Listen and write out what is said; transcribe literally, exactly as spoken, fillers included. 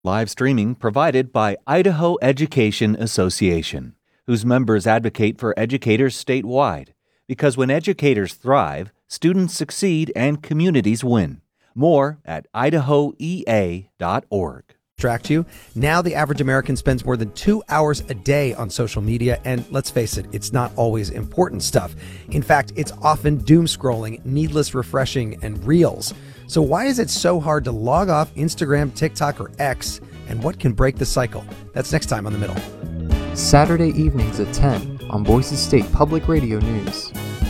Live streaming provided by Idaho Education Association, whose members advocate for educators statewide. Because when educators thrive, students succeed and communities win. More at idaho e a dot org. Distract you. Now the average American spends more than two hours a day on social media, and let's face it, it's not always important stuff. In fact, it's often doom scrolling, needless refreshing, and reels. So why is it so hard to log off Instagram, TikTok, or X, and what can break the cycle? That's next time on The Middle. Saturday evenings at ten on Boise State Public Radio News.